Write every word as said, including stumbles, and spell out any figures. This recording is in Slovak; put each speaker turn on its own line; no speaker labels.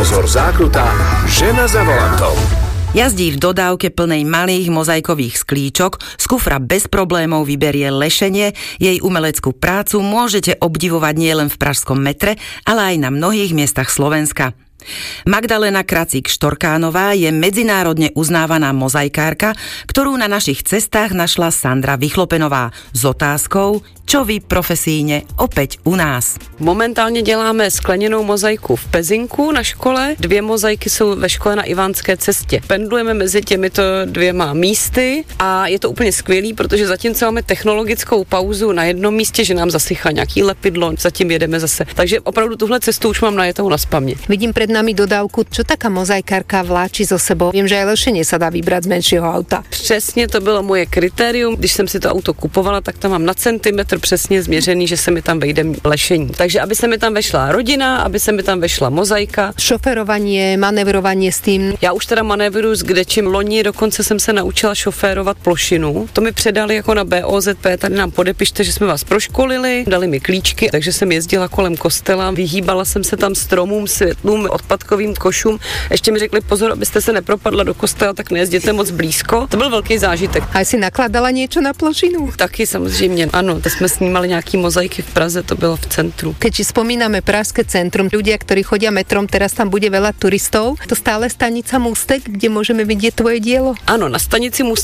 Pozor, zákruta, žena za volantom.
Jazdí v dodávke plnej malých mozaikových sklíčok, z kufra bez problémov vyberie lešenie, jej umeleckú prácu môžete obdivovať nielen v pražskom metre, ale aj na mnohých miestach Slovenska. Magdalena Kracík-Štorkánová je medzinárodne uznávaná mozaikárka, ktorú na našich cestách našla Sandra Vychlopenová s otázkou, čo vy profesíne opäť u nás.
Momentálně děláme skleněnou mozaiku v Pezinku na škole. Dvě mozaiky jsou ve škole na Ivánské cestě. Pendlujeme mezi těmito dvěma místy a je to úplně skvělý, protože zatímco máme technologickou pauzu na jednom místě, že nám zasychá nějaký lepidlo, zatím jedeme zase. Takže opravdu tuhle cestu už mám najetou naspaměť.
Vidím pred nami dodávku, čo taká mozaikárka vláči zo sebou. Viem, že aj lešenie sa dá vybrať z menšieho auta.
Přesně to bylo moje kritérium. Když jsem si to auto kupovala, tak tam mám na centimetr přesně změřený, že se mi tam vejde lešení. Takže aby se mi tam vešla rodina, aby se mi tam vešla mozaika.
Šoferovanie, manevrovanie s tým.
Já už teda manévruji s kdečím. Loni dokonce jsem se naučila šoférovat plošinu. To mi předali jako na bé ó zet pé, tady nám podepište, že jsme vás proškolili, dali mi klíčky, takže jsem jezdila kolem kostela, vyhýbala jsem se tam stromům, světlům, odpadkovým košům. Ještě mi řekli pozor, abyste se nepropadla do kostela, tak nejezděte moc blízko. To byl velký zážitek.
A si nakladala niečo na plošinu?
Taky samozřejmě, ano, to jsme snímali nějaký mozaiky v Praze, to bylo v centru.
Keď si spomíname Pražské centrum, ľudia, ktorí chodia metrom, teraz tam bude veľa turistov. To stále stanica Mústek, kde môžeme vidieť tvoje dielo?
Ano, na stanici Mústek